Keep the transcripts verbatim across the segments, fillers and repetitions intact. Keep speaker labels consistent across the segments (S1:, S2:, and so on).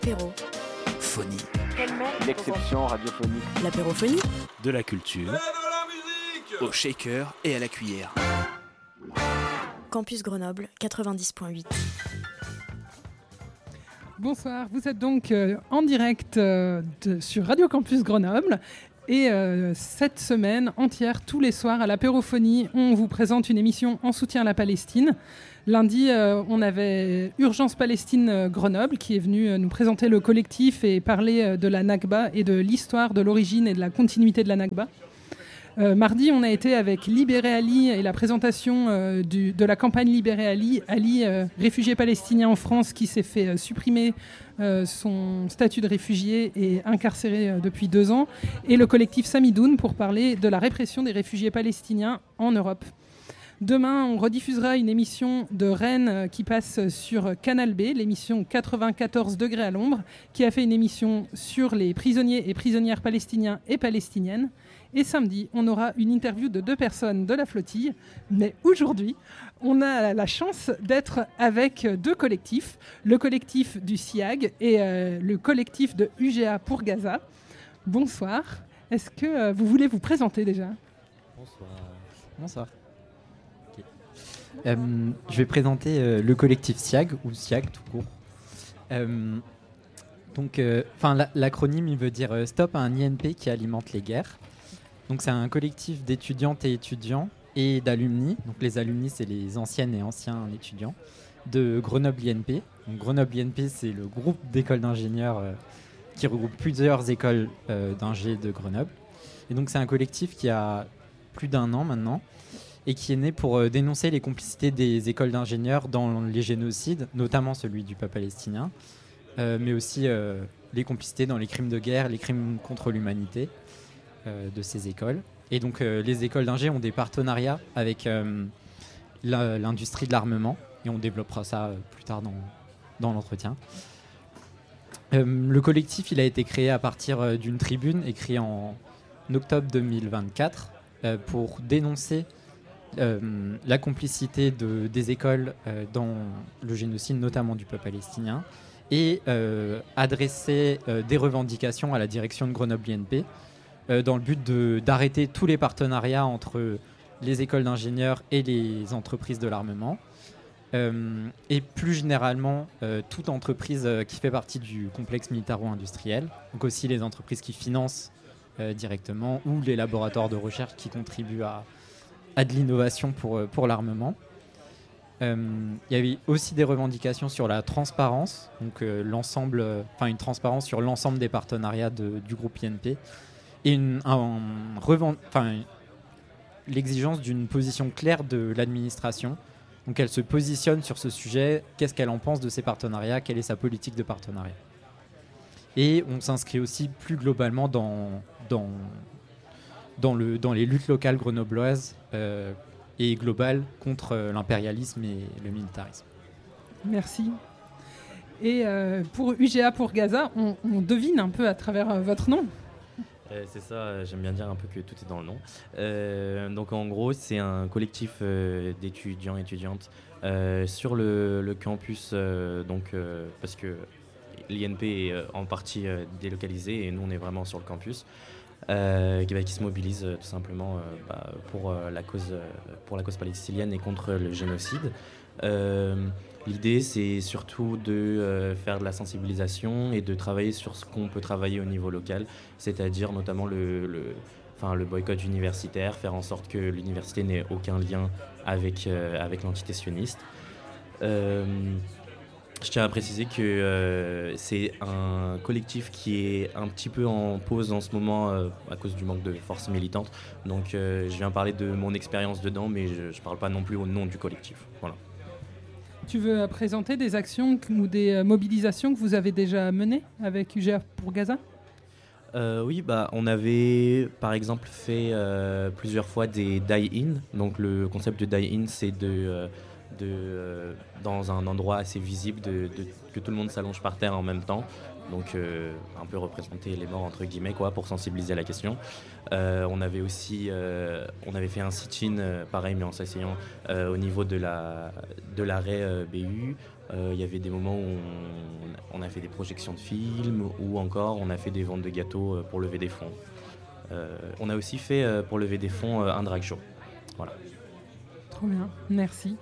S1: Apéro.
S2: Phonie.
S3: L'exception radiophonique.
S1: L'apérophonie.
S2: De la culture.
S4: Et de la musique.
S2: Au shaker et à la cuillère.
S1: Campus Grenoble, quatre-vingt-dix virgule huit.
S5: Bonsoir, vous êtes donc euh, en direct euh, de, sur Radio Campus Grenoble. Et euh, cette semaine entière, tous les soirs, à l'apérophonie, on vous présente une émission en soutien à la Palestine. Lundi, euh, on avait Urgence Palestine euh, Grenoble qui est venu euh, nous présenter le collectif et parler euh, de la Nakba et de l'histoire, de l'origine et de la continuité de la Nakba. Euh, mardi, on a été avec Libéré Ali et la présentation euh, du, de la campagne Libéré Ali. Ali, euh, réfugié palestinien en France qui s'est fait euh, supprimer euh, son statut de réfugié et incarcéré euh, depuis deux ans. Et le collectif Samidoun pour parler de la répression des réfugiés palestiniens en Europe. Demain, on rediffusera une émission de Rennes euh, qui passe sur Canal B, l'émission quatre-vingt-quatorze degrés à l'ombre, qui a fait une émission sur les prisonniers et prisonnières palestiniens et palestiniennes. Et samedi, on aura une interview de deux personnes de la flottille. Mais aujourd'hui, on a la chance d'être avec deux collectifs. Le collectif du SIAG et euh, le collectif de U G A pour Gaza. Bonsoir. Est-ce que euh, vous voulez vous présenter déjà ?
S6: Bonsoir. Bonsoir. Okay. Euh, je vais présenter euh, le collectif SIAG, ou SIAG tout court. Euh, donc, euh, la, l'acronyme, il veut dire euh, Stop à un I N P qui alimente les guerres. Donc c'est un collectif d'étudiantes et étudiants et d'alumni. Donc les alumni, c'est les anciennes et anciens étudiants de Grenoble I N P. Donc Grenoble I N P, c'est le groupe d'écoles d'ingénieurs euh, qui regroupe plusieurs écoles euh, d'ingé de Grenoble. Et donc c'est un collectif qui a plus d'un an maintenant et qui est né pour euh, dénoncer les complicités des écoles d'ingénieurs dans les génocides, notamment celui du peuple palestinien, euh, mais aussi euh, les complicités dans les crimes de guerre, les crimes contre l'humanité. Euh, de ces écoles. Et donc euh, les écoles d'ingé ont des partenariats avec euh, la, l'industrie de l'armement et on développera ça euh, plus tard dans, dans l'entretien. Euh, le collectif il a été créé à partir euh, d'une tribune écrite en octobre deux mille vingt-quatre euh, pour dénoncer euh, la complicité de, des écoles euh, dans le génocide, notamment du peuple palestinien, et euh, adresser euh, des revendications à la direction de Grenoble I N P dans le but de, d'arrêter tous les partenariats entre les écoles d'ingénieurs et les entreprises de l'armement. Euh, et plus généralement, euh, toute entreprise euh, qui fait partie du complexe militaro-industriel, donc aussi les entreprises qui financent euh, directement ou les laboratoires de recherche qui contribuent à, à de l'innovation pour, pour l'armement. Euh, il y avait aussi des revendications sur la transparence, donc euh, l'ensemble, enfin une transparence sur l'ensemble des partenariats de, du groupe I N P. Et une, un, revend, enfin, l'exigence d'une position claire de l'administration. Donc elle se positionne sur ce sujet, qu'est-ce qu'elle en pense de ces partenariats, quelle est sa politique de partenariat. Et on s'inscrit aussi plus globalement dans, dans, dans, le, dans les luttes locales grenobloises euh, et globales contre l'impérialisme et le militarisme.
S5: Merci. Et euh, pour U G A pour Gaza, on, on devine un peu à travers euh, votre nom.
S7: Euh, c'est ça, j'aime bien dire un peu que tout est dans le nom. Euh, donc en gros, c'est un collectif euh, d'étudiants et étudiantes euh, sur le, le campus, euh, donc, euh, parce que l'I N P est euh, en partie euh, délocalisé et nous on est vraiment sur le campus, euh, qui, bah, qui se mobilise euh, tout simplement euh, bah, pour, euh, la cause, euh, pour la cause palestinienne et contre le génocide. Euh, L'idée, c'est surtout de euh, faire de la sensibilisation et de travailler sur ce qu'on peut travailler au niveau local, c'est-à-dire notamment le, le, enfin, le boycott universitaire, faire en sorte que l'université n'ait aucun lien avec, euh, avec l'entité sioniste. Euh, je tiens à préciser que euh, c'est un collectif qui est un petit peu en pause en ce moment euh, à cause du manque de force militante. Donc euh, je viens parler de mon expérience dedans, mais je ne parle pas non plus au nom du collectif. Voilà.
S5: Tu veux présenter des actions ou des mobilisations que vous avez déjà menées avec U G A pour Gaza ?
S7: euh, Oui, bah, on avait par exemple fait euh, plusieurs fois des die-in. Donc le concept de die-in, c'est de, euh, de, euh, dans un endroit assez visible, de, de, que tout le monde s'allonge par terre en même temps. Donc euh, un peu représenter les morts entre guillemets quoi, pour sensibiliser à la question. Euh, on avait aussi euh, on avait fait un sit-in euh, pareil mais en s'asseyant euh, au niveau de la de l'arrêt euh, B U. Euh, Il y avait des moments où on, on a fait des projections de films ou encore on a fait des ventes de gâteaux euh, pour lever des fonds. Euh, on a aussi fait euh, pour lever des fonds euh, un drag show. Voilà.
S5: Trop bien, merci.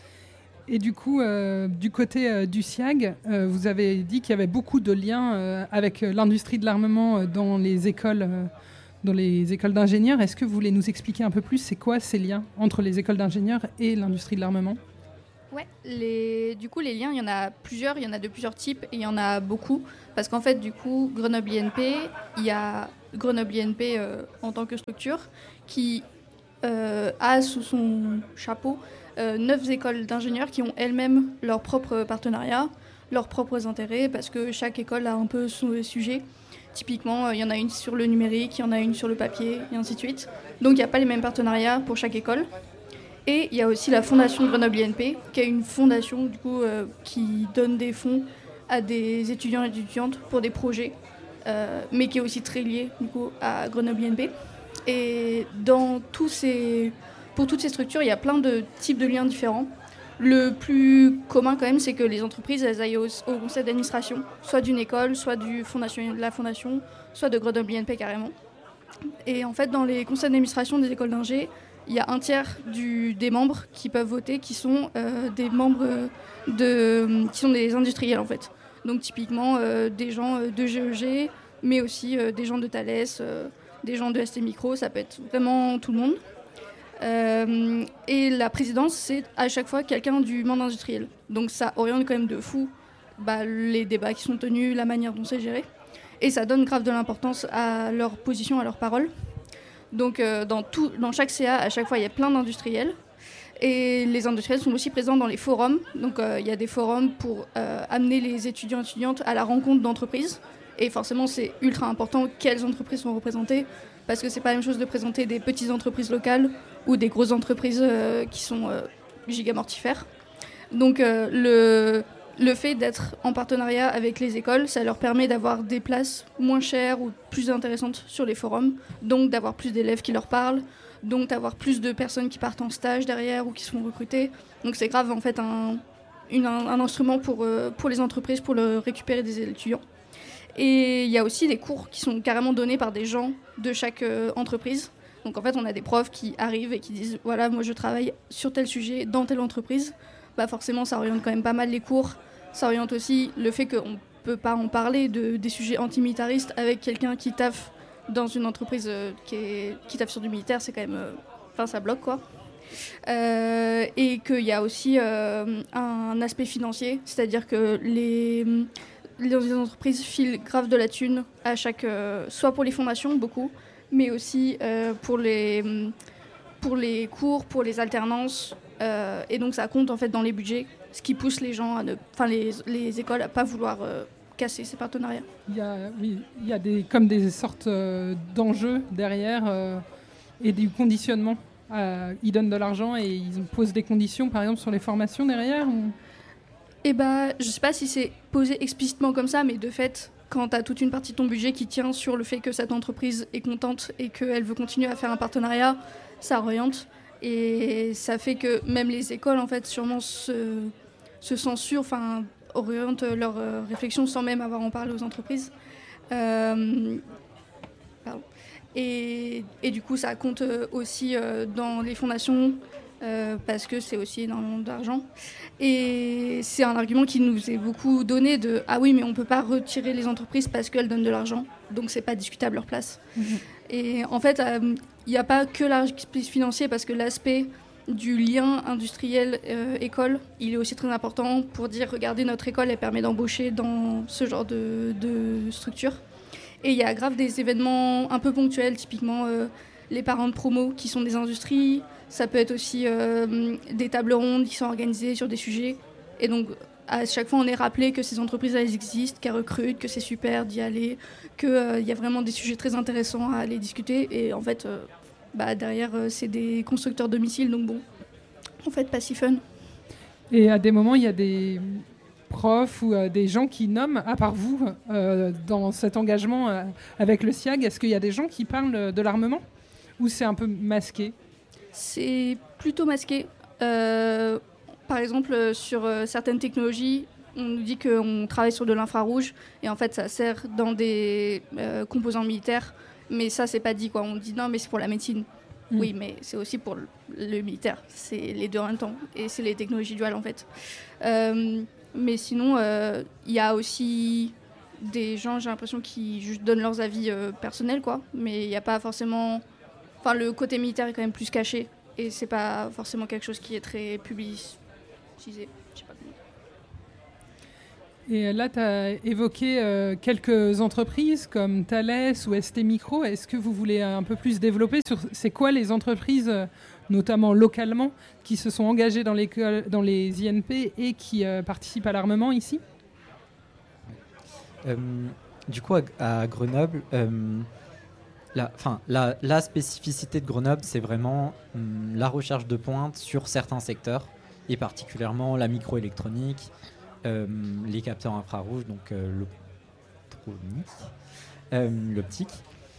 S5: Et du coup, euh, du côté euh, du SIAG, euh, vous avez dit qu'il y avait beaucoup de liens euh, avec l'industrie de l'armement euh, dans les écoles, euh, dans les écoles d'ingénieurs. Est-ce que vous voulez nous expliquer un peu plus, c'est quoi ces liens entre les écoles d'ingénieurs et l'industrie de l'armement ?
S4: Ouais, les... du coup, les liens, il y en a plusieurs, il y en a de plusieurs types et il y en a beaucoup. Parce qu'en fait, du coup, Grenoble I N P, il y a Grenoble I N P euh, en tant que structure qui euh, a sous son chapeau Euh, neuf écoles d'ingénieurs qui ont elles-mêmes leurs propres partenariats, leurs propres intérêts, parce que chaque école a un peu son sujet. Typiquement, il euh, y en a une sur le numérique, il y en a une sur le papier, et ainsi de suite. Donc il n'y a pas les mêmes partenariats pour chaque école. Et il y a aussi la fondation de Grenoble I N P, qui est une fondation du coup, euh, qui donne des fonds à des étudiants et étudiantes pour des projets, euh, mais qui est aussi très liée du coup, à Grenoble I N P. Et dans tous ces... Pour toutes ces structures, il y a plein de types de liens différents. Le plus commun quand même, c'est que les entreprises elles aillent au, au conseil d'administration, soit d'une école, soit du fondation, de la fondation, soit de Grenoble I N P carrément. Et en fait, dans les conseils d'administration des écoles d'ingé, il y a un tiers du, des membres qui peuvent voter, qui sont euh, des membres de, qui sont des industriels en fait. Donc typiquement euh, des gens de G E G, mais aussi euh, des gens de Thales, euh, des gens de S T Micro, ça peut être vraiment tout le monde. Euh, et la présidence, c'est à chaque fois quelqu'un du monde industriel. Donc ça oriente quand même de fou bah, les débats qui sont tenus, la manière dont c'est géré. Et ça donne grave de l'importance à leur position, à leur parole. Donc euh, dans, tout, dans chaque C A, à chaque fois, il y a plein d'industriels. Et les industriels sont aussi présents dans les forums. Donc euh, il y a des forums pour euh, amener les étudiants et étudiantes à la rencontre d'entreprises. Et forcément, c'est ultra important quelles entreprises sont représentées. Parce que c'est pas la même chose de présenter des petites entreprises locales ou des grosses entreprises euh, qui sont euh, giga mortifères. Donc euh, le, le fait d'être en partenariat avec les écoles, ça leur permet d'avoir des places moins chères ou plus intéressantes sur les forums, donc d'avoir plus d'élèves qui leur parlent, donc d'avoir plus de personnes qui partent en stage derrière ou qui sont recrutées. Donc c'est grave en fait un, une, un, un instrument pour, euh, pour les entreprises pour le récupérer des étudiants. Et il y a aussi des cours qui sont carrément donnés par des gens de chaque euh, entreprise. Donc en fait, on a des profs qui arrivent et qui disent « Voilà, moi je travaille sur tel sujet dans telle entreprise ». Bah forcément, ça oriente quand même pas mal les cours. Ça oriente aussi le fait qu'on ne peut pas en parler de, des sujets antimilitaristes avec quelqu'un qui taffe dans une entreprise euh, qui, est, qui taffe sur du militaire. C'est quand même... Enfin, euh, ça bloque, quoi. Euh, et qu'il y a aussi euh, un aspect financier, c'est-à-dire que les... les entreprises filent grave de la thune à chaque, euh, soit pour les formations, beaucoup, mais aussi euh, pour, les, pour les cours, pour les alternances. Euh, et donc ça compte en fait dans les budgets, ce qui pousse les gens, à ne, enfin les, les écoles à ne pas vouloir euh, casser ces partenariats.
S5: Il y a, oui, il y a des, comme des sortes euh, d'enjeux derrière euh, et du conditionnement. Euh, ils donnent de l'argent et ils posent des conditions, par exemple, sur les formations derrière ou...
S4: Eh bah, je sais pas si c'est posé explicitement comme ça, mais de fait, quand tu as toute une partie de ton budget qui tient sur le fait que cette entreprise est contente et qu'elle veut continuer à faire un partenariat, ça oriente. Et ça fait que même les écoles, en fait, sûrement se, se censurent, enfin, orientent leurs euh, réflexions sans même avoir en parlé aux entreprises. Euh, pardon. Et, et du coup, ça compte aussi euh, dans les fondations, Euh, parce que c'est aussi énormément d'argent. Et c'est un argument qui nous est beaucoup donné de « Ah oui, mais on ne peut pas retirer les entreprises parce qu'elles donnent de l'argent, donc c'est pas discutable leur place. Mmh. » Et en fait, il euh, n'y a pas que l'aspect financier, parce que l'aspect du lien industriel-école, euh, il est aussi très important pour dire « Regardez, notre école, elle permet d'embaucher dans ce genre de, de structure. » Et il y a grave des événements un peu ponctuels, typiquement euh, les parents de promo qui sont des industries. Ça peut être aussi euh, des tables rondes qui sont organisées sur des sujets. Et donc, à chaque fois, on est rappelé que ces entreprises, elles existent, qu'elles recrutent, que c'est super d'y aller, qu'il euh, y a vraiment des sujets très intéressants à aller discuter. Et en fait, euh, bah, derrière, euh, c'est des constructeurs de missiles. Donc bon, en fait, pas si fun.
S5: Et à des moments, il y a des profs ou euh, des gens qui nomment, à part vous, euh, dans cet engagement euh, avec le SIAG, est-ce qu'il y a des gens qui parlent de l'armement ? Ou c'est un peu masqué ?
S4: C'est plutôt masqué. Euh, par exemple, euh, sur euh, certaines technologies, on nous dit qu'on travaille sur de l'infrarouge et en fait ça sert dans des euh, composants militaires, mais ça c'est pas dit quoi. On dit non mais c'est pour la médecine. Mmh. Oui, mais c'est aussi pour le, le militaire. C'est les deux en même temps et c'est les technologies duales en fait. Euh, mais sinon, il euh, y a aussi des gens, j'ai l'impression, qui juste donnent leurs avis euh, personnels quoi. Mais il n'y a pas forcément. Enfin, le côté militaire est quand même plus caché et c'est pas forcément quelque chose qui est très publicisé. Je sais pas comment.
S5: Et là, tu as évoqué euh, quelques entreprises comme Thales ou S T Micro. Est-ce que vous voulez un peu plus développer sur c'est quoi les entreprises, euh, notamment localement, qui se sont engagées dans les, dans les I N P et qui euh, participent à l'armement ici ?
S6: euh, Du coup, à, à Grenoble, euh, la, la, la spécificité de Grenoble, c'est vraiment hum, la recherche de pointe sur certains secteurs, et particulièrement la microélectronique, Euh, les capteurs infrarouges, donc euh, l'optronique, euh, l'optique.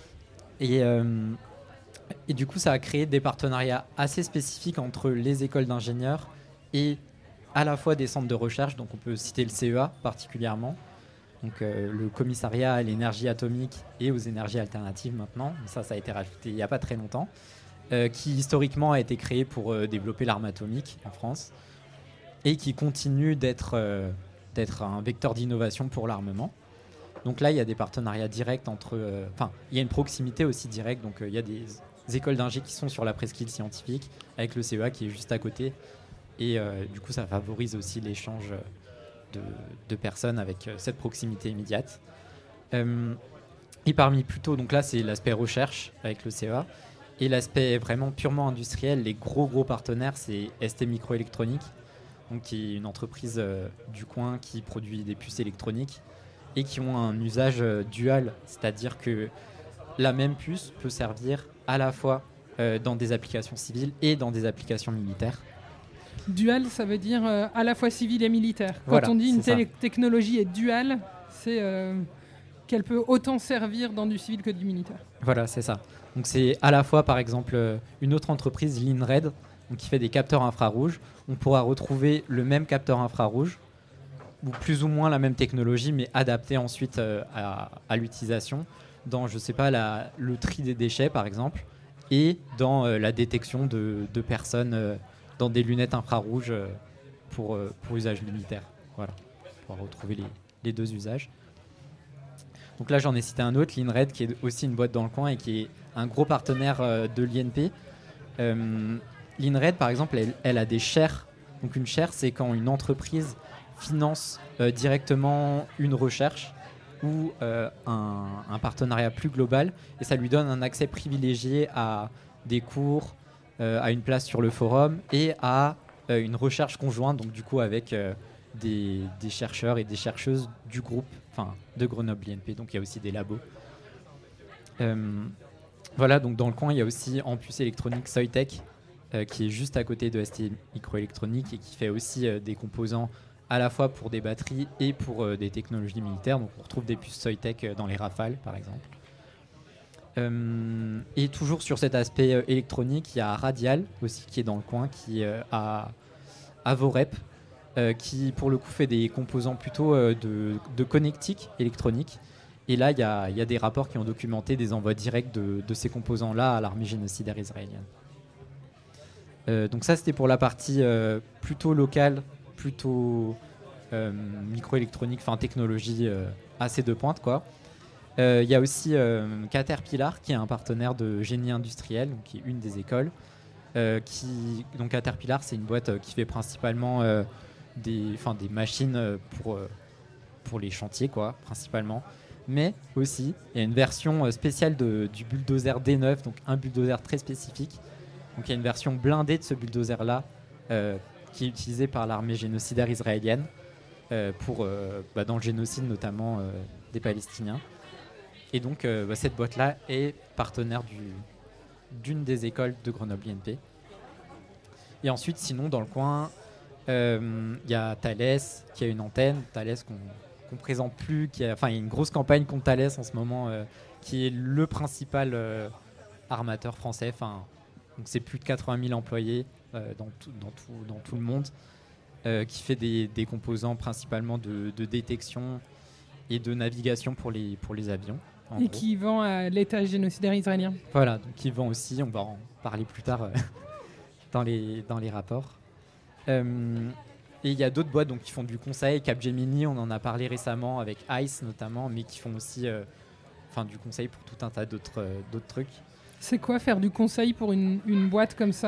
S6: Et, euh, et du coup, ça a créé des partenariats assez spécifiques entre les écoles d'ingénieurs et à la fois des centres de recherche. Donc, on peut citer le C E A particulièrement, donc euh, le commissariat à l'énergie atomique et aux énergies alternatives maintenant. Ça, ça a été rajouté il n'y a pas très longtemps, euh, qui historiquement a été créé pour euh, développer l'arme atomique en France, et qui continue d'être, euh, d'être un vecteur d'innovation pour l'armement. Donc là, il y a des partenariats directs entre... Enfin, euh, il y a une proximité aussi directe. Donc, il euh, y a des, des écoles d'ingé qui sont sur la presqu'île scientifique, avec le C E A qui est juste à côté. Et euh, du coup, ça favorise aussi l'échange de, de personnes avec euh, cette proximité immédiate. Euh, et parmi plutôt... Donc là, c'est l'aspect recherche avec le C E A. Et l'aspect vraiment purement industriel, les gros, gros partenaires, c'est S T Microélectronique, donc qui est une entreprise euh, du coin qui produit des puces électroniques et qui ont un usage euh, dual, c'est-à-dire que la même puce peut servir à la fois euh, dans des applications civiles et dans des applications militaires.
S5: Dual, ça veut dire euh, à la fois civil et militaire. Quand
S6: voilà,
S5: on dit une télé-
S6: ça.
S5: technologie est dual, c'est euh, qu'elle peut autant servir dans du civil que du militaire.
S6: Voilà, c'est ça. Donc c'est à la fois, par exemple, euh, une autre entreprise, Linred, donc qui fait des capteurs infrarouges. On pourra retrouver le même capteur infrarouge, ou plus ou moins la même technologie, mais adaptée ensuite euh, à, à l'utilisation dans, je sais pas, la, le tri des déchets, par exemple, et dans euh, la détection de, de personnes euh, dans des lunettes infrarouges euh, pour, euh, pour usage militaire. Voilà, on pourra retrouver les, les deux usages. Donc là, j'en ai cité un autre, Linred, qui est aussi une boîte dans le coin et qui est un gros partenaire euh, de l'I N P. Euh, L'Inred, par exemple, elle, elle a des shares. Donc une share, c'est quand une entreprise finance euh, directement une recherche ou euh, un, un partenariat plus global, et ça lui donne un accès privilégié à des cours, euh, à une place sur le forum et à euh, une recherche conjointe, donc du coup avec euh, des, des chercheurs et des chercheuses du groupe, enfin de Grenoble I N P. Donc il y a aussi des labos. Euh, voilà, donc dans le coin, il y a aussi Ampus Électronique Soitec, Euh, qui est juste à côté de S T Microélectronique et qui fait aussi euh, des composants à la fois pour des batteries et pour euh, des technologies militaires. Donc on retrouve des puces Soitec euh, dans les Rafales, par exemple. Euh, et toujours sur cet aspect euh, électronique, il y a Radial aussi qui est dans le coin, qui euh, a à Vorep, euh, qui pour le coup fait des composants plutôt euh, de, de connectique électronique. Et là, il y a, y a des rapports qui ont documenté des envois directs de, de ces composants-là à l'armée génocidaire israélienne. Euh, donc ça, c'était pour la partie euh, plutôt locale, plutôt euh, microélectronique, enfin technologie euh, assez de pointe, quoi. Il euh, y a aussi euh, Caterpillar, qui est un partenaire de génie industriel, donc qui est une des écoles. Euh, qui, donc Caterpillar, c'est une boîte euh, qui fait principalement euh, des, des machines euh, pour, euh, pour les chantiers, quoi, principalement. Mais aussi, il y a une version euh, spéciale de, du bulldozer D neuf, donc un bulldozer très spécifique. Donc il y a une version blindée de ce bulldozer-là euh, qui est utilisée par l'armée génocidaire israélienne euh, pour, euh, bah, dans le génocide notamment euh, des Palestiniens. Et donc euh, bah, cette boîte-là est partenaire du, d'une des écoles de Grenoble I N P. Et ensuite, sinon, dans le coin, il euh, y a Thales qui a une antenne, Thales qu'on qu'on présente plus, qui a, enfin il y a une grosse campagne contre Thales en ce moment, euh, qui est le principal euh, armateur français. Enfin, donc c'est plus de quatre-vingt mille employés euh, dans, tout, dans, tout, dans tout le monde. euh, qui fait des, des composants principalement de, de détection et de navigation pour les, pour les avions.
S5: Et gros. Qui vend à l'État génocidaire israélien.
S6: Voilà, donc qui vend aussi, on va en parler plus tard euh, dans, les, dans les rapports. Euh, et il y a d'autres boîtes donc, qui font du conseil, Capgemini, on en a parlé récemment avec ICE notamment, mais qui font aussi euh, du conseil pour tout un tas d'autres, euh, d'autres trucs.
S5: C'est quoi faire du conseil pour une, une boîte comme ça ?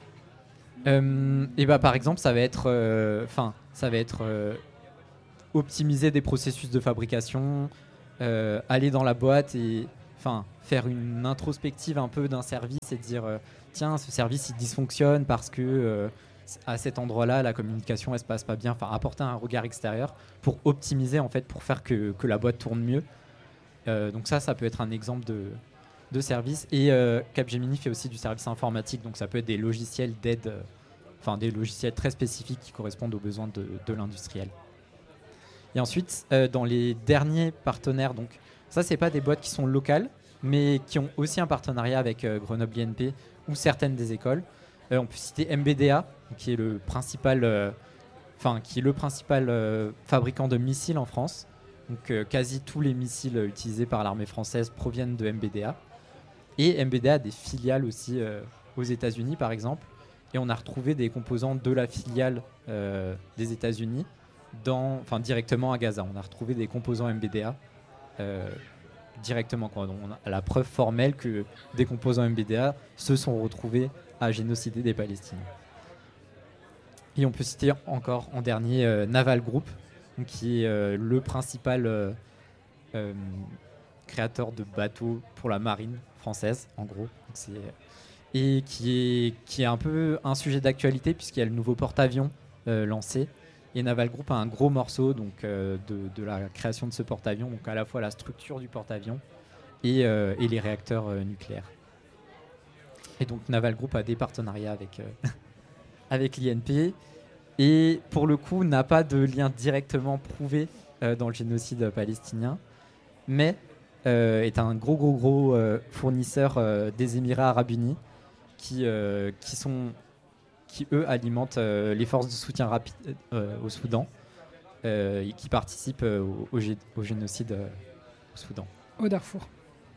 S6: euh, Et bah, par exemple, ça va être, euh, ça va être euh, optimiser des processus de fabrication, Euh, aller dans la boîte et enfin faire une introspective un peu d'un service et dire euh, tiens ce service il dysfonctionne parce que euh, à cet endroit-là la communication elle se passe pas bien, enfin apporter un regard extérieur pour optimiser en fait pour faire que, que la boîte tourne mieux. Euh, donc ça ça peut être un exemple de, de service et euh, Capgemini fait aussi du service informatique, donc ça peut être des logiciels d'aide, enfin euh, des logiciels très spécifiques qui correspondent aux besoins de, de l'industriel. Et ensuite, euh, dans les derniers partenaires, donc ça, c'est pas des boîtes qui sont locales, mais qui ont aussi un partenariat avec euh, Grenoble I N P ou certaines des écoles. Euh, on peut citer M B D A, qui est le principal, enfin euh, qui est le principal euh, fabricant de missiles en France. Donc euh, quasi tous les missiles utilisés par l'armée française proviennent de M B D A. Et M B D A a des filiales aussi euh, aux États-Unis, par exemple. Et on a retrouvé des composants de la filiale euh, des États-Unis. Dans, enfin, directement à Gaza. On a retrouvé des composants M B D A euh, directement. Quoi. Donc, on a la preuve formelle que des composants M B D A se sont retrouvés à génocider des Palestiniens. Et on peut citer encore en dernier euh, Naval Group, donc, qui est euh, le principal euh, euh, créateur de bateaux pour la marine française, en gros. Donc, c'est, et qui est, qui est un peu un sujet d'actualité puisqu'il y a le nouveau porte-avions euh, lancé. Et Naval Group a un gros morceau donc, euh, de, de la création de ce porte-avions, donc à la fois la structure du porte-avions et, euh, et les réacteurs euh, nucléaires. Et donc Naval Group a des partenariats avec, euh, avec l'I N P et pour le coup n'a pas de lien directement prouvé euh, dans le génocide palestinien, mais euh, est un gros gros gros euh, fournisseur euh, des Émirats Arabes Unis qui, euh, qui sont... qui, eux, alimentent euh, les forces de soutien rapide euh, au Soudan euh, et qui participent euh, au, au, gé- au génocide euh, au Soudan.
S5: Au Darfour.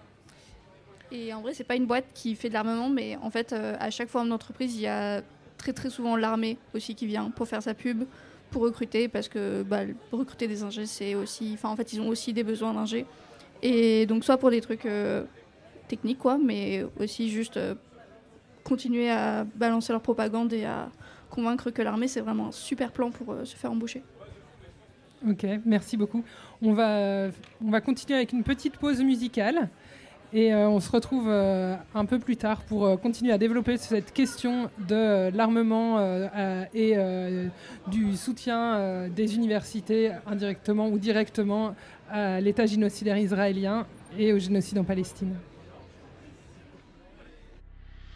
S4: Et en vrai, c'est pas une boîte qui fait de l'armement, mais en fait, euh, à chaque forme d'entreprise, il y a très très souvent l'armée aussi qui vient pour faire sa pub, pour recruter, parce que bah, recruter des ingés, c'est aussi... Enfin, en fait, ils ont aussi des besoins d'ingés. Et donc, soit pour des trucs euh, techniques, quoi, mais aussi juste... Euh, continuer à balancer leur propagande et à convaincre que l'armée, c'est vraiment un super plan pour euh, se faire embaucher.
S5: Ok, merci beaucoup. On va, on va continuer avec une petite pause musicale et euh, on se retrouve euh, un peu plus tard pour euh, continuer à développer cette question de euh, l'armement euh, euh, et euh, du soutien euh, des universités indirectement ou directement à l'État génocidaire israélien et au génocide en Palestine.